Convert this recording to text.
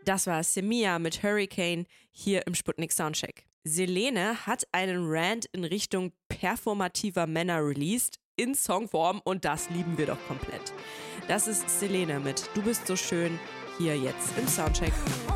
Das war Semia mit Hurricane hier im Sputnik Soundcheck. Selene hat einen Rant in Richtung performativer Männer released in Songform und das lieben wir doch komplett. Das ist Selene mit Du bist so schön hier jetzt im Soundcheck.